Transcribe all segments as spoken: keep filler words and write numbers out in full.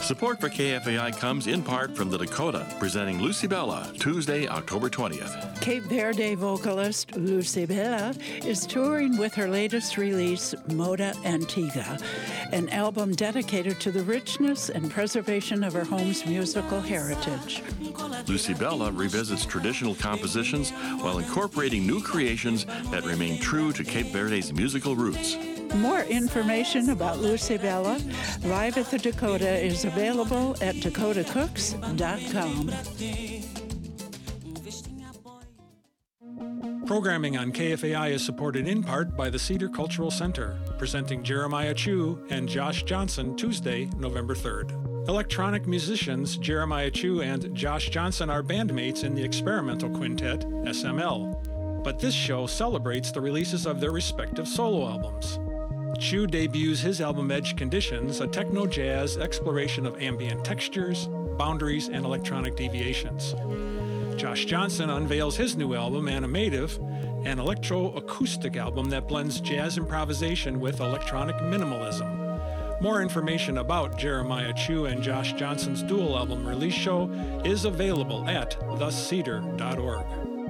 Support for K F A I comes in part from the Dakota, presenting Lucy Bella, Tuesday, October twentieth. Cape Verde vocalist Lucy Bella is touring with her latest release, Moda Antigua, an album dedicated to the richness and preservation of her home's musical heritage. Lucy Bella revisits traditional compositions while incorporating new creations that remain true to Cape Verde's musical roots. More information about Lucy Bella live at the Dakota is available at dakota cooks dot com. Programming on K F A I is supported in part by the Cedar Cultural Center, presenting Jeremiah Chu and Josh Johnson Tuesday, November third. Electronic musicians Jeremiah Chu and Josh Johnson are bandmates in the experimental quintet S M L, but this show celebrates the releases of their respective solo albums. Chu debuts his album Edge Conditions, a techno-jazz exploration of ambient textures, boundaries, and electronic deviations. Josh Johnson unveils his new album, Animative, an electro-acoustic album that blends jazz improvisation with electronic minimalism. More information about Jeremiah Chu and Josh Johnson's dual album release show is available at the cedar dot org.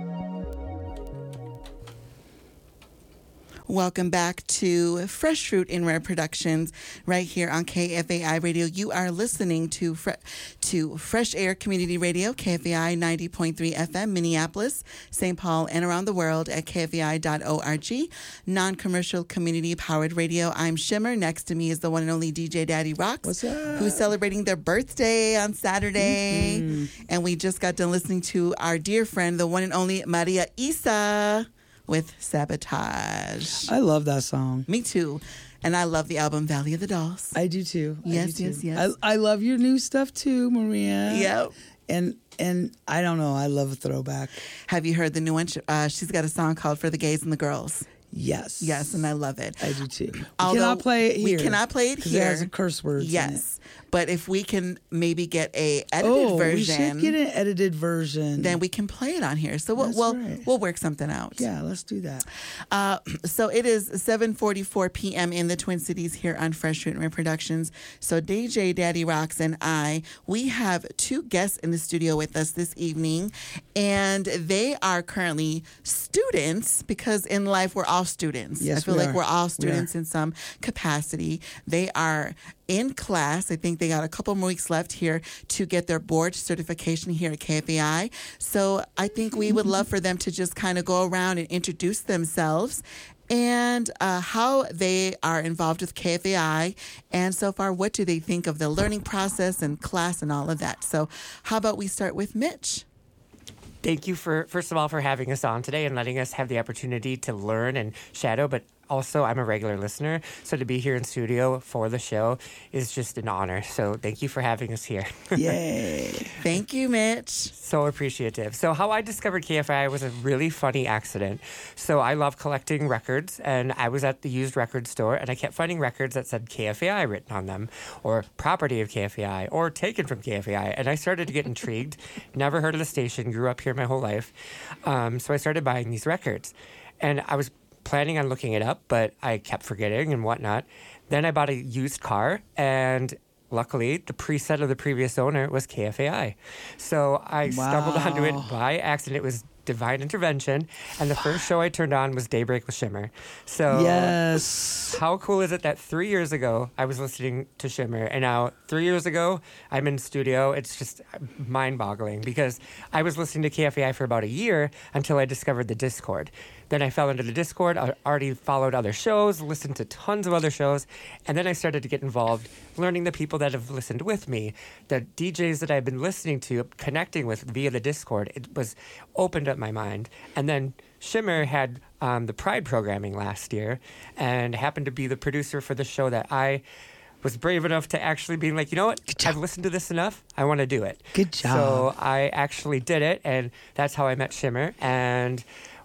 Welcome back to Fresh Fruit in Rare Productions right here on K F A I Radio. You are listening to Fre- to Fresh Air Community Radio, K F A I ninety point three F M, Minneapolis, Saint Paul, and around the world at K F A I dot org. Non-commercial community-powered radio. I'm Shimmer. Next to me is the one and only D J Daddy Rocks, What's up? who's celebrating their birthday on Saturday. Mm-hmm. And we just got done listening to our dear friend, the one and only Maria Isa, with Sabotage. I love that song. Me too. And I love the album Valley of the Dolls. I do too. I Yes, do yes, too. yes. I, I love your new stuff too, Maria. Yep. And and I don't know. I love a throwback. Have you heard the new one? Uh, she's got a song called For the Gays and the Girls. Yes. Yes, and I love it. I do too. We Although cannot play it here. We cannot play it because here. it has a curse words. Yes. But if we can maybe get a edited oh, version, we should get an edited version. then we can play it on here. So we'll That's we'll, right. we'll work something out. Yeah, let's do that. Uh, so it is seven forty-four p.m. in the Twin Cities here on Fresh Fruit and Rare Productions. So D J Daddy Rocks and I, we have two guests in the studio with us this evening, and they are currently students, because in life we're all students. Yes, I feel we like are. we're all We students are. in some capacity. They are in class. I think they got a couple more weeks left here to get their board certification here at K F A I. So I think we would love for them to just kind of go around and introduce themselves and uh, how they are involved with K F A I. And so far, what do they think of the learning process and class and all of that? So how about we start with Mitch? Thank you for, first of all, for having us on today and letting us have the opportunity to learn and shadow. But also, I'm a regular listener, so to be here in studio for the show is just an honor. So thank you for having us here. Yay. Thank you, Mitch. So appreciative. So how I discovered K F A I was a really funny accident. So I love collecting records, and I was at the used record store, and I kept finding records that said K F A I written on them, or property of K F A I, or taken from K F A I. And I started to get intrigued. Never heard of the station, grew up here my whole life. Um, so I started buying these records. And I was planning on looking it up, but I kept forgetting and whatnot. Then I bought a used car, and luckily, the preset of the previous owner was K F A I. So I stumbled Wow. onto it by accident. It was divine intervention. And the first show I turned on was Daybreak with Shimmer. So Yes. how cool is it that three years ago I was listening to Shimmer, and now three years ago I'm in studio? It's just mind-boggling, because I was listening to K F A I for about a year until I discovered the Discord. Then I fell into the Discord. I already followed other shows, listened to tons of other shows, and then I started to get involved, learning the people that have listened with me, the D Js that I've been listening to, connecting with via the Discord. It was opened up my mind. And then Shimmer had um, the Pride programming last year, and happened to be the producer for the show that I was brave enough to actually be like, you know what, I've listened to this enough, I want to do it. Good job. So I actually did it, and that's how I met Shimmer. And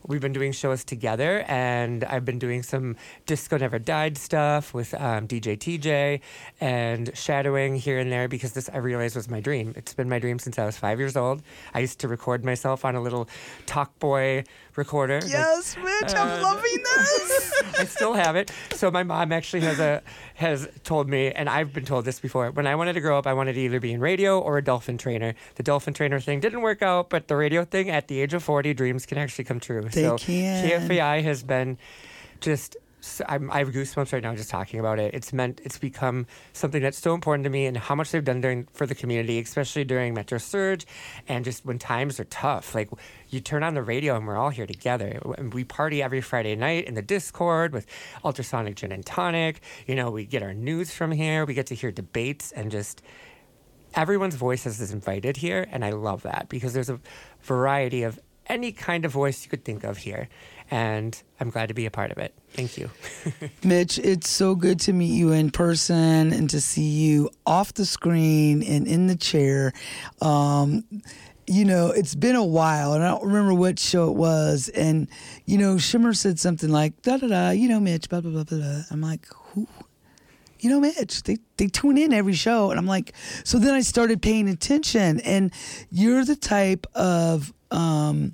we've been doing shows together, and I've been doing some Disco Never Died stuff with um, D J T J and shadowing here and there because this I realized was my dream. It's been my dream since I was five years old. I used to record myself on a little Talkboy recorder. Yes, Mitch, I'm uh, loving this. I still have it. So my mom actually has a has told me, and I've been told this before, when I wanted to grow up, I wanted to either be in radio or a dolphin trainer. The dolphin trainer thing didn't work out, but the radio thing, at the age of forty, dreams can actually come true. They so can. K F A I has been just... So I'm, I have goosebumps right now just talking about it. It's meant it's become something that's so important to me, and how much they've done during for the community, especially during Metro Surge, and just when times are tough. Like you turn on the radio and we're all here together, and we party every Friday night in the Discord with Ultrasonic Gin and Tonic. You know, we get our news from here. We get to hear debates, and just everyone's voices is invited here, and I love that because there's a variety of any kind of voice you could think of here. And I'm glad to be a part of it. Thank you. Mitch, it's so good to meet you in person and to see you off the screen and in the chair. Um, you know, it's been a while, and I don't remember what show it was. And, you know, Shimmer said something like, da-da-da, you know, Mitch, blah, blah, blah, blah, blah. I'm like, who? You know, Mitch, they, they tune in every show. And I'm like, so then I started paying attention. And you're the type of... Um,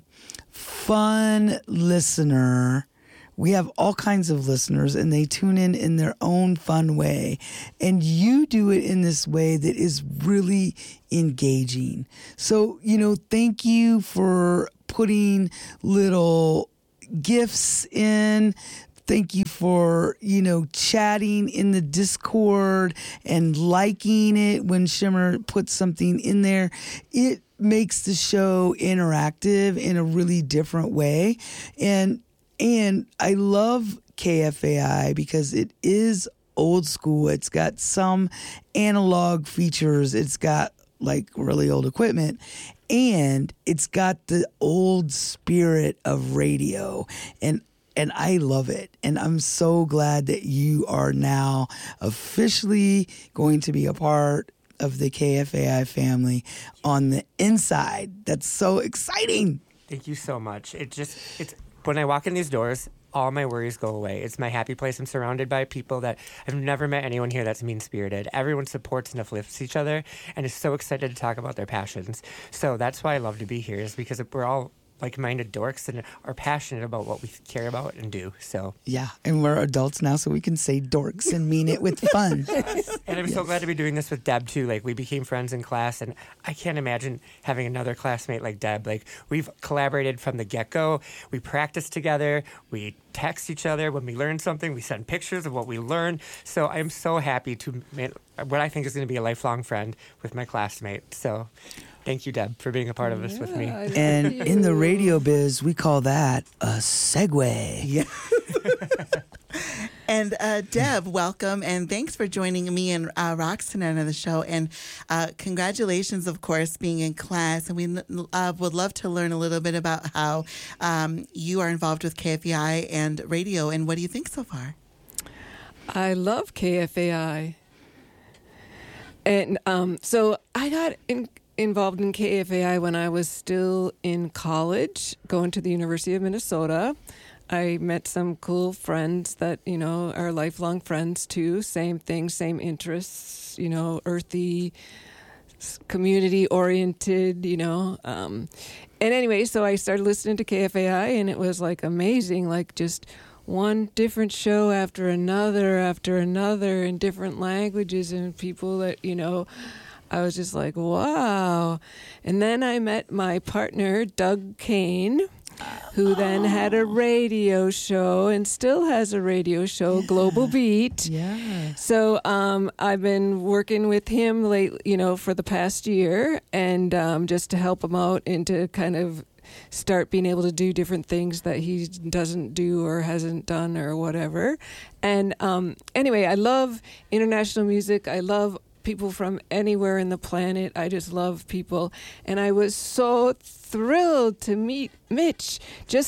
fun listener. We have all kinds of listeners, and they tune in in their own fun way. And you do it in this way that is really engaging. So, you know, thank you for putting little gifts in. Thank you for, you know, chatting in the Discord and liking it when Shimmer puts something in there. It makes the show interactive in a really different way. And and I love K F A I because it is old school. It's got some analog features. It's got like really old equipment. And it's got the old spirit of radio. And And I love it. And I'm so glad that you are now officially going to be a part of the K F A I family on the inside. That's so exciting. Thank you so much. It just, it's when I walk in these doors, all my worries go away. It's my happy place. I'm surrounded by people that I've never met anyone here that's mean-spirited. Everyone supports and uplifts each other and is so excited to talk about their passions. So that's why I love to be here, is because we're all like-minded dorks and are passionate about what we care about and do. So yeah, and we're adults now, so we can say dorks and mean it with fun. And I'm yes. so glad to be doing this with Deb too. Like, we became friends in class, and I can't imagine having another classmate like Deb. Like, we've collaborated from the get-go. We practice together. We text each other when we learn something. We send pictures of what we learn. So I'm so happy to make what I think is going to be a lifelong friend with my classmate. So thank you, Deb, for being a part of this yeah, with me. And in the radio biz, we call that a segue. Yeah. And uh, Deb, welcome, and thanks for joining me and uh, Rox tonight on the show. And uh, congratulations, of course, being in class. And we uh, would love to learn a little bit about how um, you are involved with K F A I and radio. And what do you think so far? I love K F A I. And um, so I got in, involved in K F A I when I was still in college, going to the University of Minnesota. I met some cool friends that, you know, are lifelong friends too. Same thing, same interests, you know, earthy, community oriented, you know. Um, and anyway, so I started listening to K F A I, and it was like amazing, like just one different show after another after another in different languages and people that, you know, I was just like, wow. And then I met my partner, Doug Kane, who then had a radio show and still has a radio show, yeah. Global Beat. Yeah. So um, I've been working with him late, you know, for the past year, and um, just to help him out and to kind of start being able to do different things that he doesn't do or hasn't done or whatever. And um, anyway, I love international music. I love people from anywhere in the planet. I just love people. And I was so thrilled to meet Mitch. Just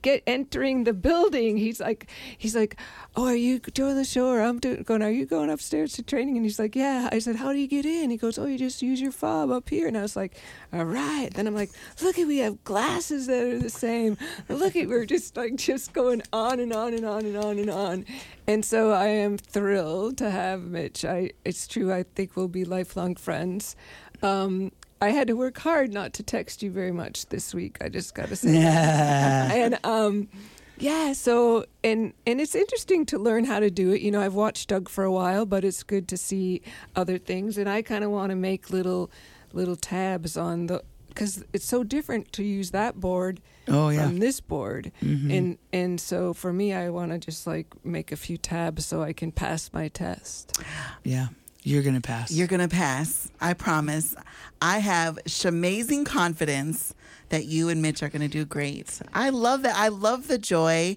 get entering the building. He's like, he's like, oh, are you doing the show? Or I'm doing, going, are you going upstairs to training? And he's like, yeah. I said, how do you get in? He goes, oh, you just use your fob up here. And I was like, all right. Then I'm like, look at, we have glasses that are the same. Look at, we're just like, just going on and on and on and on and on. And so I am thrilled to have Mitch. I, it's true. I think we'll be lifelong friends. Um, I had to work hard not to text you very much this week. I just got to say that. And um, yeah, so and and it's interesting to learn how to do it. You know, I've watched Doug for a while, but it's good to see other things. And I kind of want to make little little tabs on the, because it's so different to use that board oh, yeah. from this board. Mm-hmm. And and so for me, I want to just like make a few tabs so I can pass my test. Yeah. You're going to pass. You're going to pass. I promise. I have amazing confidence that you and Mitch are going to do great. I love that. I love the joy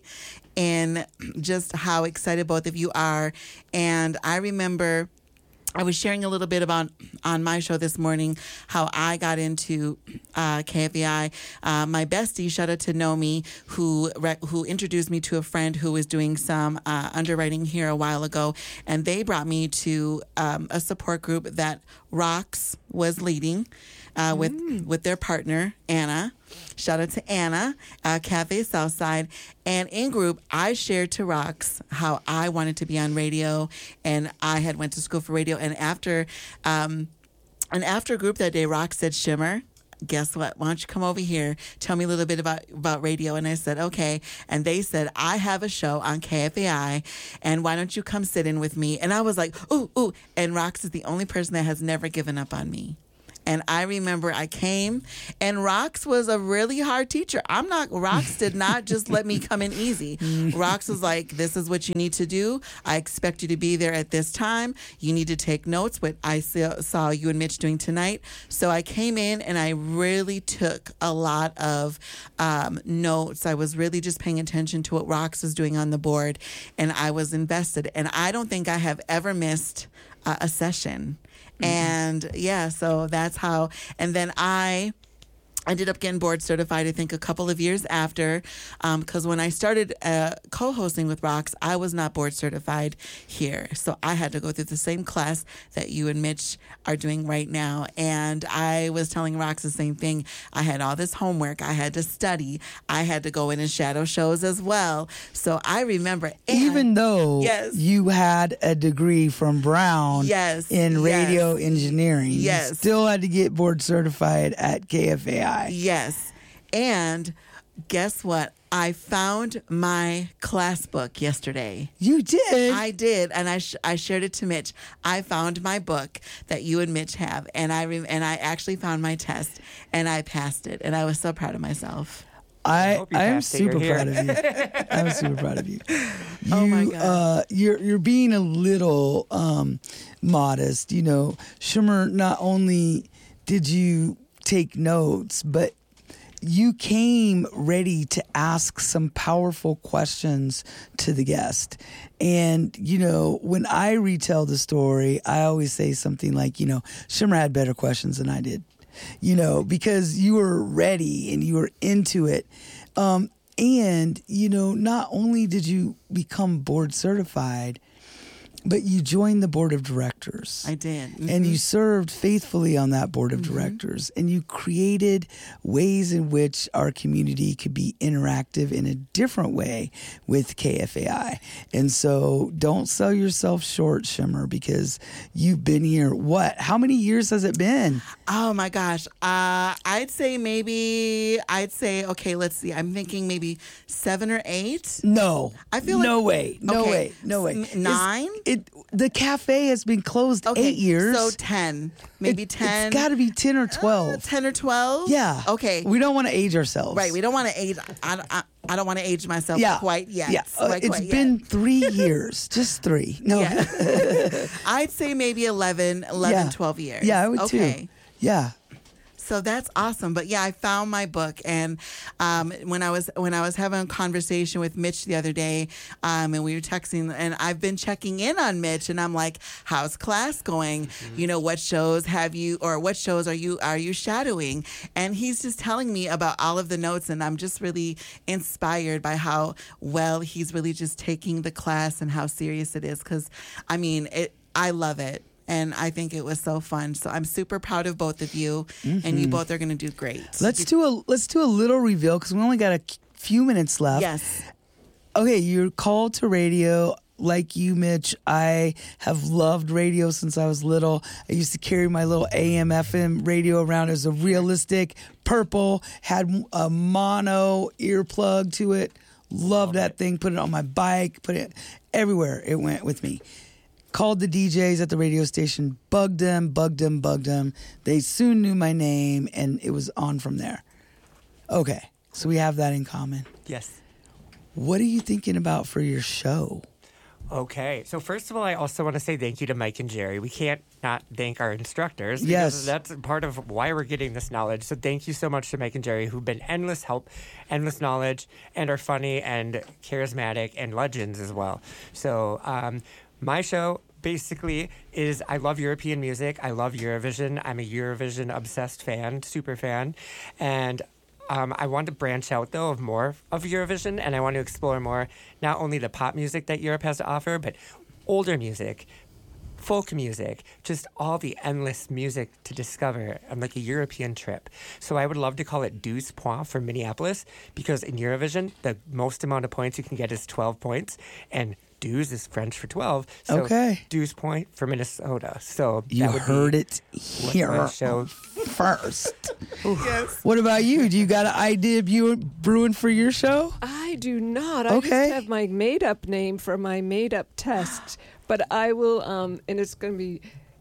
and just how excited both of you are. And I remember I was sharing a little bit about on my show this morning how I got into uh, K F A I. Uh, my bestie, shout out to Nomi, who re- who introduced me to a friend who was doing some uh, underwriting here a while ago, and they brought me to um, a support group that Rox was leading uh, with mm. with their partner Anna. Shout out to Anna, uh, Cafe Southside. And in group, I shared to Rox how I wanted to be on radio, and I had went to school for radio. And after, um, and after group that day, Rox said, Shimmer, guess what? Why don't you come over here? Tell me a little bit about, about radio. And I said, okay. And they said, I have a show on K F A I, and why don't you come sit in with me? And I was like, ooh, ooh. And Rox is the only person that has never given up on me. And I remember I came, and Rox was a really hard teacher. I'm not, Rox did not just let me come in easy. Rox was like, this is what you need to do. I expect you to be there at this time. You need to take notes, what I saw you and Mitch doing tonight. So I came in, and I really took a lot of um, notes. I was really just paying attention to what Rox was doing on the board, and I was invested. And I don't think I have ever missed uh, a session. Mm-hmm. And yeah, so that's how, and then I ended up getting board certified, I think, a couple of years after, because um, when I started uh, co-hosting with Rox, I was not board certified here. So I had to go through the same class that you and Mitch are doing right now. And I was telling Rox the same thing. I had all this homework. I had to study. I had to go in and shadow shows as well. So I remember. And, even though yes. you had a degree from Brown yes. in radio yes. engineering, yes. you still had to get board certified at K F A I. Yes. And guess what? I found my class book yesterday. You did? I did. And I sh- I shared it to Mitch. I found my book that you and Mitch have. And I re- and I actually found my test. And I passed it. And I was so proud of myself. I, I am super proud of you. I'm super proud of you. you oh my God. Uh, you're, you're being a little um, modest. You know, Shimmer, not only did you take notes, but you came ready to ask some powerful questions to the guest. And, you know, when I retell the story, I always say something like, you know, Shimmer had better questions than I did, you know, because you were ready and you were into it. Um, and, you know, not only did you become board certified, but you joined the board of directors. I did. Mm-hmm. And you served faithfully on that board of mm-hmm. directors. And you created ways in which our community could be interactive in a different way with K F A I. And so don't sell yourself short, Shimmer, because you've been here, what? How many years has it been? Oh, my gosh. Uh, I'd say maybe, I'd say, okay, let's see. I'm thinking maybe seven or eight. No. I feel like. No way. No okay. way. No way. Nine? It's, it, the cafe has been closed okay, eight years. So ten. Maybe it, ten. It's got to be ten or twelve. Uh, ten or twelve? Yeah. Okay. We don't want to age ourselves. Right. We don't want to age. I, I, I don't want to age myself yeah. quite yet. Yeah. Uh, quite, it's quite been yet. three years. Just three. No. Yeah. I'd say maybe eleven, eleven yeah. twelve years. Yeah, I would okay. too. Yeah. So that's awesome. But yeah, I found my book, and um, when I was when I was having a conversation with Mitch the other day, um, and we were texting, and I've been checking in on Mitch, and I'm like, "How's class going? Mm-hmm. You know, what shows have you, or what shows are you are you shadowing?" And he's just telling me about all of the notes, and I'm just really inspired by how well he's really just taking the class and how serious it is. Because I mean, it I love it. And I think it was so fun. So I'm super proud of both of you, mm-hmm. and you both are going to do great. Let's do a let's do a little reveal because we only got a few minutes left. Yes. Okay, you're called to radio. Like you, Mitch, I have loved radio since I was little. I used to carry my little A M F M radio around. It was a realistic purple, had a mono earplug to it. Loved that thing. Put it on my bike. Put it everywhere. It went with me. Called the D Js at the radio station, bugged them, bugged them, bugged them. They soon knew my name, and it was on from there. Okay, so we have that in common. Yes. What are you thinking about for your show? Okay, so first of all, I also want to say thank you to Mike and Jerry. We can't not thank our instructors. Because yes. That's part of why we're getting this knowledge. So thank you so much to Mike and Jerry, who've been endless help, endless knowledge, and are funny and charismatic and legends as well. So um, my show basically is I love European music. I love Eurovision. I'm a Eurovision obsessed fan, super fan. And Um, I want to branch out, though, of more of Eurovision, and I want to explore more, not only the pop music that Europe has to offer, but older music, folk music, just all the endless music to discover on like a European trip. So I would love to call it douze points for Minneapolis, because in Eurovision, the most amount of points you can get is twelve points, and douze is French for twelve. So okay. douze point for Minnesota. So you that would heard be it here show first. Yes. What about you? Do you got an idea brewing for your show? I do not. I Okay. just have my made-up name for my made-up test. But I will, um, and it's going to be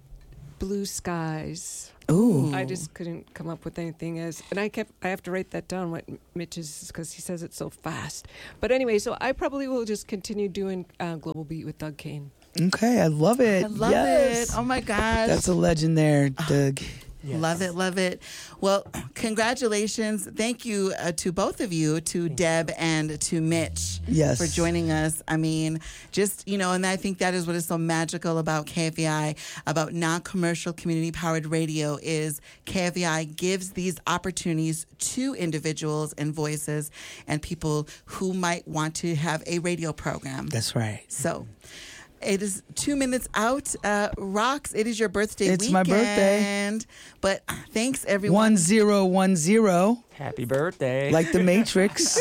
Blue Skies. Ooh. I just couldn't come up with anything as, and I kept, I have to write that down, what Mitch is, because he says it so fast. But anyway, so I probably will just continue doing uh, Global Beat with Doug Kane. Okay, I love it. I love yes. it. Oh my gosh. That's a legend there, Doug. Yes. Love it, love it. Well, congratulations. Thank you uh, to both of you, to Deb and to Mitch, yes. for joining us. I mean, just, you know, and I think that is what is so magical about K F E I, about non-commercial community-powered radio, is K F E I gives these opportunities to individuals and voices and people who might want to have a radio program. That's right. So it is two minutes out. Uh, Rox, it is your birthday It's weekend. my birthday. But thanks, everyone. One zero one zero, Happy birthday. like the Matrix.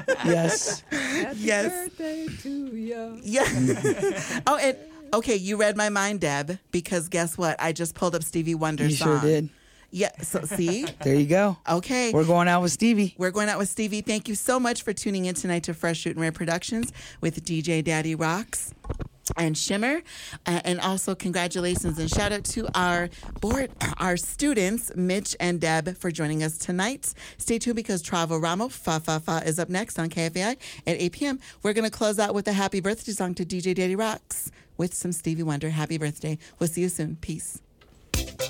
Yes. Happy Yes. birthday to you. Yeah. Oh, and okay, you read my mind, Deb, because guess what? I just pulled up Stevie Wonder's You song. sure did. Yeah, so see? There you go. Okay. We're going out with Stevie. We're going out with Stevie. Thank you so much for tuning in tonight to Fresh Shoot and Rare Productions with D J Daddy Rox and Shimmer. Uh, and also congratulations and shout out to our board, our students, Mitch and Deb, for joining us tonight. Stay tuned because Travo Ramo, Fa Fa Fa, is up next on K F A I at eight p.m. We're going to close out with a happy birthday song to D J Daddy Rox with some Stevie Wonder. Happy birthday. We'll see you soon. Peace.